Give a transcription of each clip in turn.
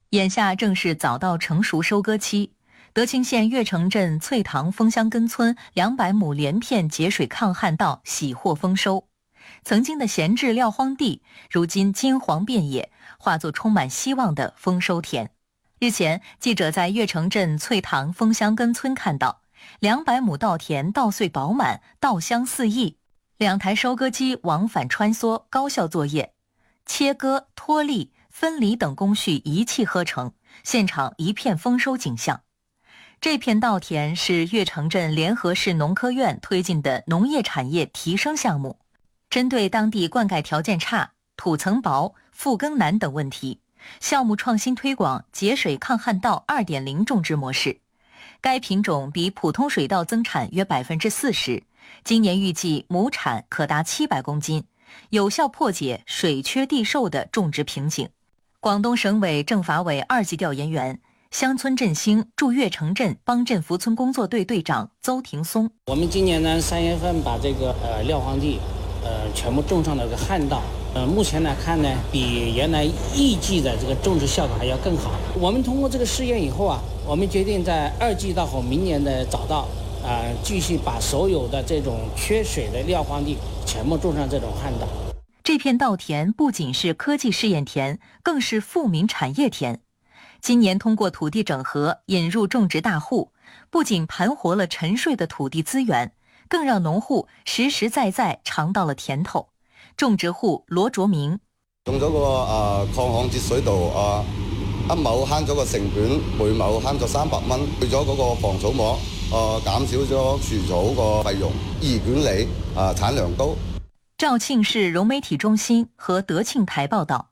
眼下正是早稻成熟收割期，德清县越城镇翠塘枫香根村200亩连片节水抗旱稻喜获丰收。曾经的闲置撂荒地，如今金黄遍野，化作充满希望的丰收田。日前，记者在越城镇翠塘枫香根村看到200亩稻田稻穗饱满，稻香四溢，2台收割机往返穿梭，高效作业，切割、脱粒、分离等工序一气呵成，现场一片丰收景象。这片稻田是越城镇联合市农科院推进的农业产业提升项目，针对当地灌溉条件差、土层薄、复耕难等问题，项目创新推广节水抗旱稻 2.0 种植模式。该品种比普通水稻增产约 40%， 今年预计亩产可达700公斤，有效破解水缺地瘦的种植瓶颈。广东省委政法委2级调研员、乡村振兴驻越城镇邦镇扶村工作队队长邹廷松： 我们今年呢3月份把这个撂荒地全部种上了个旱稻，目前来看呢，比原来预计的这个种植效果还要更好。我们通过这个试验以后啊，我们决定在2季稻和明年的早稻继续把所有的这种缺水的撂荒地全部种上这种旱稻。 这片稻田不仅是科技试验田，更是富民产业田。今年通过土地整合引入种植大户，不仅盘活了沉睡的土地资源，更让農户實實在在嘗到了甜頭。種植戶羅卓明： 用咗個抗旱節水稻一畝慳咗個成本，每畝慳咗300蚊，去咗嗰個防草膜，減少咗除草個費用，易管理，產量高。 肇慶市融媒體中心和德慶台報道。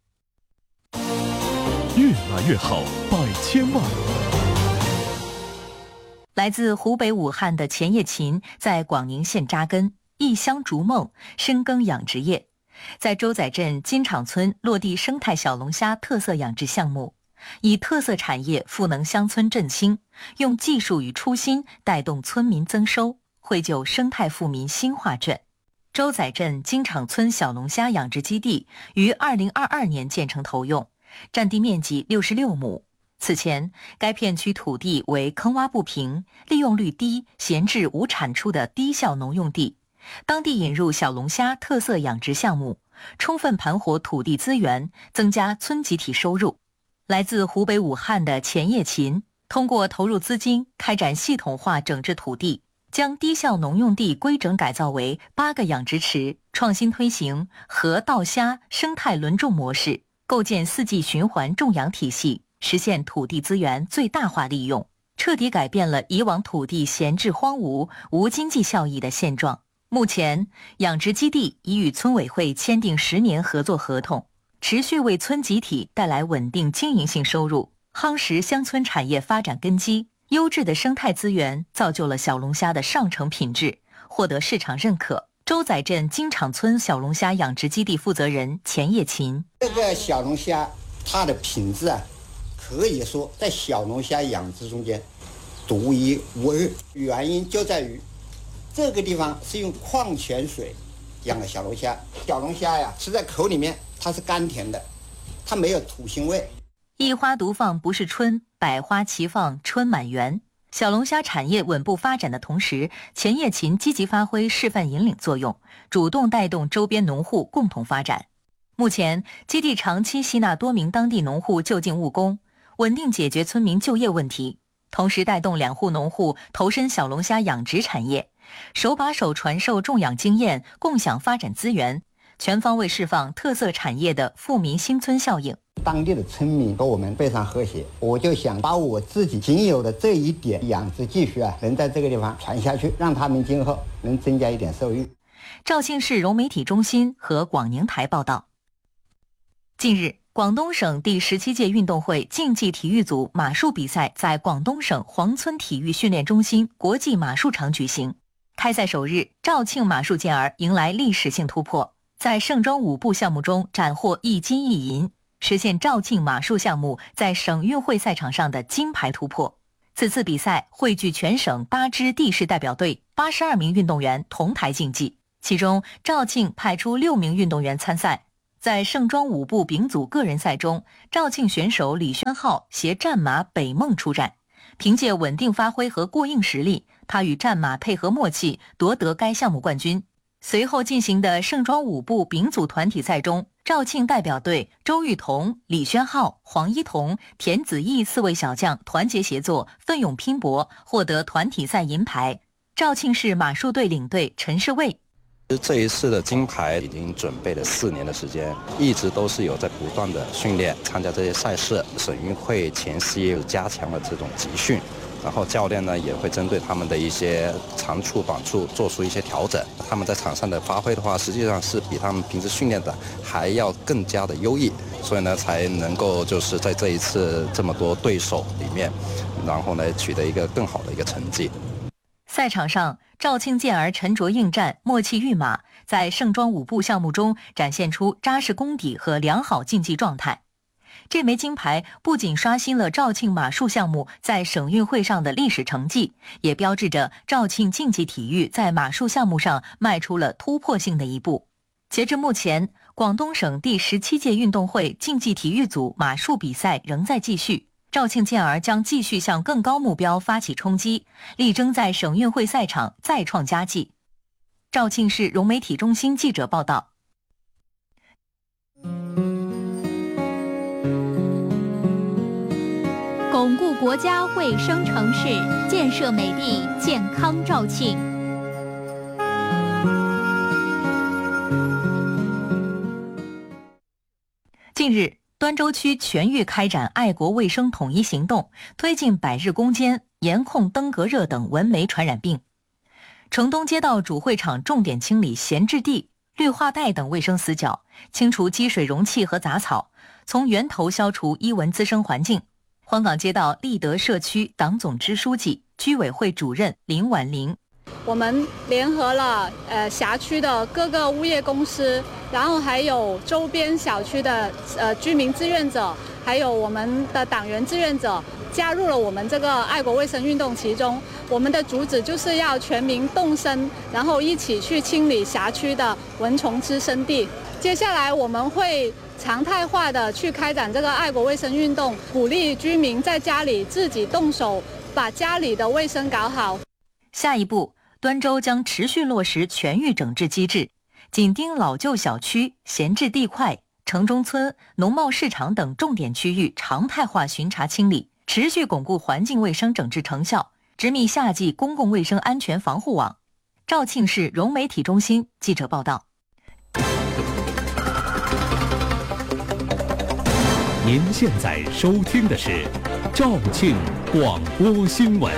越來越好，100千萬。 來自湖北武漢的錢葉琴在廣寧縣扎根，一鄉逐夢，深耕養殖業。在洲仔鎮金廠村落地生態小龍蝦特色養殖項目，以特色產業賦能鄉村振興，用技術與初心帶動村民增收，繪就生態富民新畫卷。洲仔鎮金廠村小龍蝦養殖基地於2022年建成投用，占地面積66畝。此前，該片區土地為坑洼不平、利用率低、閒置無產出的低效農用地，當地引入小龍蝦特色養殖項目，充分盤活土地資源，增加村集體收入。來自湖北武漢的錢葉琴，通過投入資金開展系統化整治土地，將低效農用地規整改造為8個養殖池，創新推行河稻蝦生態輪種模式，構建4季循環種養體系，實現土地資源最大化利用，徹底改變了以往土地閒置荒蕪、無經濟效益的現狀。目前，養殖基地已與村委會簽訂10年合作合同，持續為村集體帶來穩定經營性收入，夯實鄉村產業發展根基。優質的生態資源造就了小龍蝦的上乘品質，獲得市場認可。洲仔鎮金廠村小龍蝦養殖基地負責人錢葉琴： 這個小龍蝦它的品質啊，可以說在小龍蝦養殖中間獨一無二。原因就在於這個地方是用礦泉水養的小龍蝦，小龍蝦呀吃在口裡面它是甘甜的，它沒有土腥味。 一花獨放不是春，百花齊放春滿園。小龍蝦產業穩步發展的同時，錢葉琴積極發揮示範引領作用，主動帶動周邊農戶共同發展。目前，基地長期吸納多名當地農戶就近務工，穩定解決村民就業問題，同時帶動2戶農戶投身小龍蝦養殖產業，手把手傳授種養經驗，共享發展資源，全方位釋放特色產業的富民新村效應。 當地的村民和我們非常和諧，我就想把我自己僅有的這一點養殖技術能在這個地方傳下去，讓他們今後能增加一點收益。 肇慶市融媒體中心和廣寧台報道。近日，廣東省第17屆運動會競技體育組馬術比賽在廣東省黃村體育訓練中心國際馬術場舉行。開賽首日，肇慶馬術健兒迎來歷史性突破，在盛裝舞步項目中斬獲1金1銀，實現肇慶馬術項目在省運會賽場上的金牌突破。此次比賽匯聚全省8支地市代表隊82名運動員同台競技，其中肇慶派出6名運動員參賽。 在盛装舞步丙组个人赛中，肇庆选手李轩浩携战马北梦出战，凭借稳定发挥和过硬实力，他与战马配合默契，夺得该项目冠军。随后进行的盛装舞步丙组团体赛中，肇庆代表队周玉彤、李轩浩、黄一彤、田子毅4位小将团结协作，奋勇拼搏，获得团体赛银牌。肇庆市马术队领队陈世卫。 这一次的金牌已经准备了4年的时间，一直都是有在不断的训练，参加这些赛事。省运会前期有加强了这种集训，然后教练呢也会针对他们的一些长处短处做出一些调整。他们在场上的发挥的话，实际上是比他们平时训练的还要更加的优异，所以呢才能够就是在这一次这么多对手里面，然后呢取得一个更好的一个成绩。 赛场上，肇庆健儿沉着应战，默契育马，在盛装舞步项目中展现出扎实功底和良好竞技状态。这枚金牌不仅刷新了肇庆马术项目在省运会上的历史成绩，也标志着肇庆竞技体育在马术项目上迈出了突破性的一步。截至目前，广东省第17届运动会竞技体育组马术比赛仍在继续。肇庆健儿将继续向更高目标发起冲击，力争在省运会赛场再创佳绩。肇庆市融媒体中心记者报道。 巩固国家卫生城市，建设美丽健康肇庆。 近日，端州区全域开展爱国卫生统一行动，推进百日攻坚，严控登革热等蚊媒传染病。城东街道主会场重点清理闲置地、绿化带等卫生死角，清除积水容器和杂草，从源头消除伊蚊滋生环境。黄岗街道立德社区党总支书记、居委会主任林婉玲。 我们联合了辖区的各个物业公司，然后还有周边小区的居民志愿者，还有我们的党员志愿者，加入了我们这个爱国卫生运动其中。我们的主旨就是要全民动身，然后一起去清理辖区的蚊虫滋生地。接下来我们会常态化的去开展这个爱国卫生运动，鼓励居民在家里自己动手，把家里的卫生搞好。 下一步，端州将持续落实全域整治机制，紧盯老旧小区、闲置地块、城中村、农贸市场等重点区域常态化巡查清理，持续巩固环境卫生整治成效，执密夏季公共卫生安全防护网。肇庆市融媒体中心记者报道。 您现在收听的是肇庆广播新闻。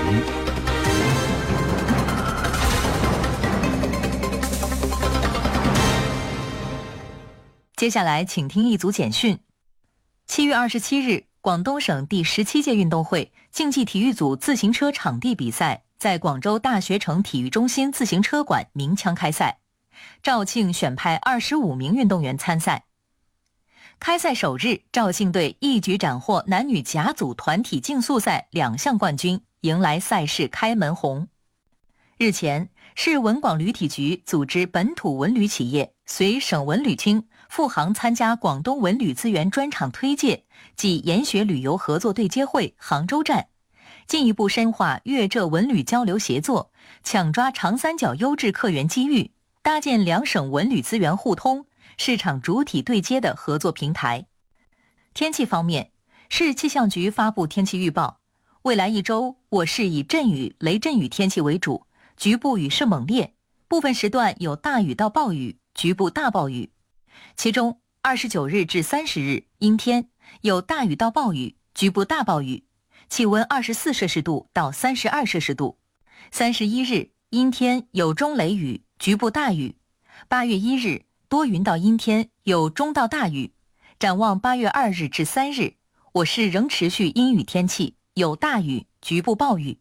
接下来请听一组简讯。7月27日，广东省第17届运动会竞技体育组自行车场地比赛在广州大学城体育中心自行车馆鸣枪开赛，肇庆选派25名运动员参赛。开赛首日，肇庆队一举斩获男女甲组团体竞速赛2项冠军，迎来赛事开门红。日前，市文广旅体局组织本土文旅企业随省文旅厅赴杭参加广东文旅资源专场推介暨研学旅游合作对接会杭州站，进一步深化粤浙文旅交流协作，抢抓长三角优质客源机遇，搭建两省文旅资源互通、市场主体对接的合作平台。天气方面，市气象局发布天气预报，未来一周我市以阵雨、雷阵雨天气为主，局部雨势猛烈，部分时段有大雨到暴雨，局部大暴雨。其中29日至30日阴天，有大雨到暴雨，局部大暴雨，气温24摄氏度到32摄氏度。31日阴天，有中雷雨，局部大雨。8月1日多云到阴天，有中到大雨。展望8月2日至3日，我市仍持续阴雨天气，有大雨，局部暴雨。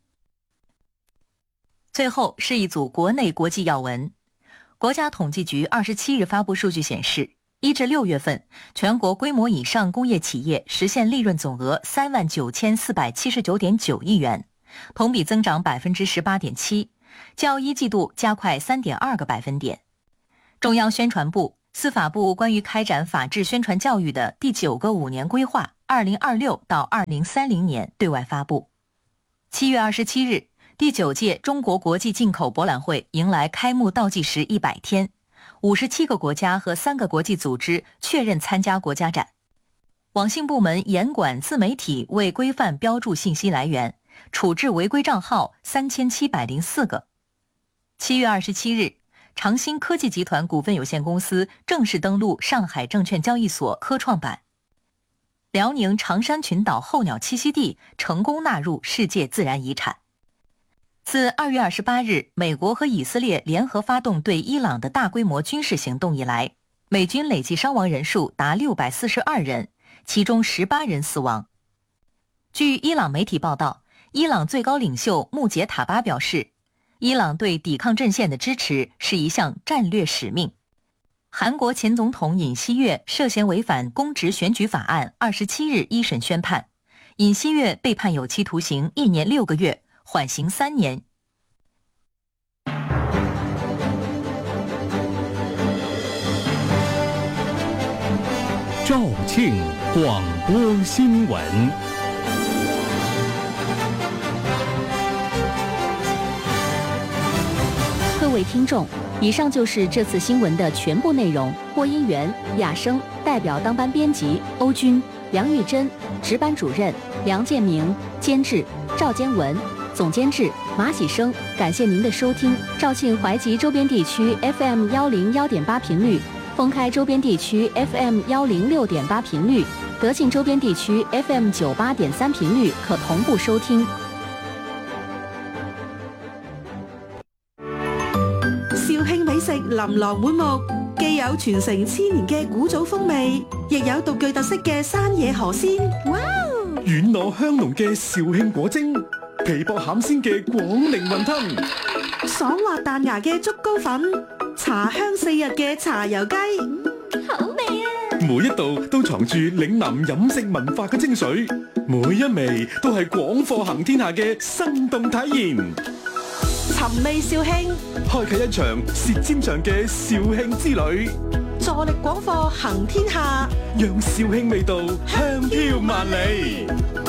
最后是一组国内国际要闻。国家统计局27日发布数据显示，1至6月份，全国规模以上工业企业实现利润总额39479.9亿元，同比增长18.7%，较一季度加快3.2个百分点。中央宣传部、 司法部关于开展法治宣传教育的第9个5年规划2026到2030年对外发布。7月27日，第9届中国国际进口博览会迎来开幕倒计时100天，57个国家和3个国际组织确认参加国家展。网信部门严管自媒体未规范标注信息来源，处置违规账号3704个。7月27日，长兴科技集团股份有限公司正式登陆上海证券交易所科创板。辽宁长山群岛候鸟栖息地成功纳入世界自然遗产。自2月28日美国和以色列联合发动对伊朗的大规模军事行动以来，美军累计伤亡人数达642人，其中18人死亡。据伊朗媒体报道，伊朗最高领袖穆杰塔巴表示，伊朗对抵抗阵线的支持是一项战略使命。韩国前总统尹锡悦涉嫌违反公职选举法案27日一审宣判，尹锡悦被判有期徒刑1年6个月，缓刑3年。 肇庆广播新闻。 各位听众，以上就是这次新闻的全部内容。播音员亚生，代表当班编辑欧军、梁玉珍，值班主任梁建明，监制赵坚文，总监制马喜生。感谢您的收听。肇庆淮吉周边地区 FM 101.8频率，封开周边地区 FM 106.8频率，德庆周边地区 FM 98.3频率可同步收听。 肇慶美食琳琅滿目，既有傳承千年嘅古早風味，亦有獨具特色嘅山野河鮮。哇！ 軟糯香濃嘅肇慶果蒸，皮薄餡鮮嘅廣寧雲吞， 爽滑彈牙嘅竹糕粉，茶香4日嘅茶油雞， 好味啊！ 每一道都藏住嶺南飲食文化嘅精髓，每一味都係廣貨行天下嘅生動體驗。 尋味肇慶， 開啟一場舌尖上嘅肇慶之旅， 助力廣貨行天下， 讓肇慶味道香飄萬里。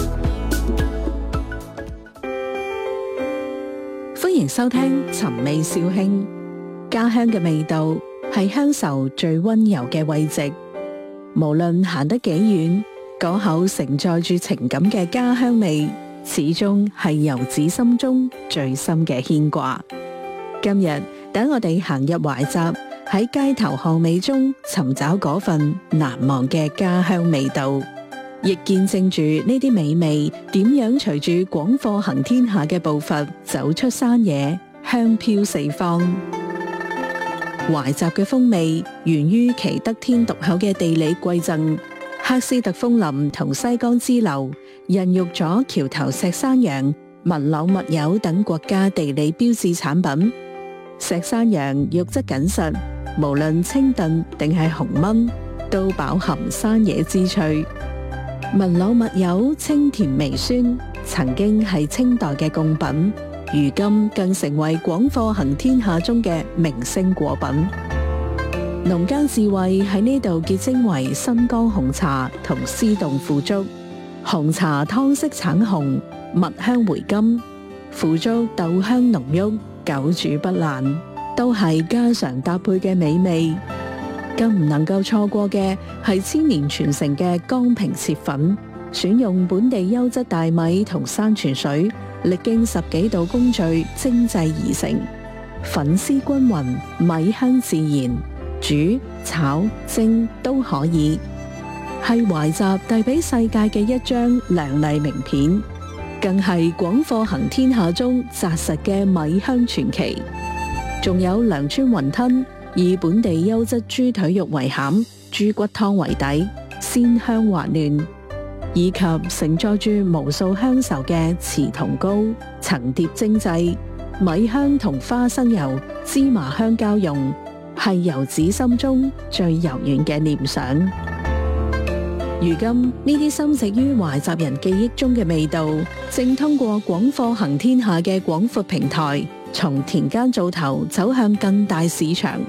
歡迎收聽尋味肇慶。家鄉嘅味道係鄉愁最溫柔嘅慰藉，無論行得幾遠，嗰口承載住情感嘅家鄉味，始終係遊子心中最深嘅牽掛。今日等我哋行入懷集，喺街頭巷尾中尋找嗰份難忘嘅家鄉味道，亦見證住呢啲美味點樣隨住廣貨行天下嘅步伐走出山野，香飄四方。懷集嘅風味源於其得天獨厚嘅地理饋贈，喀斯特楓林同西江支流孕育咗橋頭石山羊、文柳麥柚等國家地理標誌產品。石山羊肉質緊實，無論清燉定係紅燜，都飽含山野之趣。文柳麥柚清甜微酸，曾經係清代嘅貢品，如今更成為廣貨行天下中嘅明星果品。農耕智慧喺呢度結晶為新疆紅茶同絲凍腐竹。紅茶湯色橙紅，蜜香回甘；腐竹豆香濃郁，久煮不爛，都係家常搭配嘅美味。更唔能夠錯過嘅係千年傳承嘅江平切粉，選用本地優質大米同山泉水，歷經10幾道工序精製而成，粉絲均勻，米香自然，煮、炒、蒸都可以。係懷集遞俾世界嘅一張亮麗名片，更係廣貨行天下中紮實嘅米香傳奇。仲有良川雲吞，以本地優質豬腿肉為餡，豬骨湯為底，鮮香滑嫩，以及承載住無數鄉愁嘅慈同糕，層疊精製，米香同花生油、芝麻香交融，係遊子心中最柔軟嘅念想。如今呢啲深植於懷集人記憶中嘅味道，正通過廣貨行天下嘅廣闊平台，從田間灶頭走向更大市場，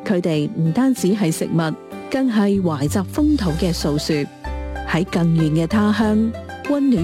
佢哋唔單止係食物，更係懷集風土嘅訴說。喺更遠嘅他鄉，溫暖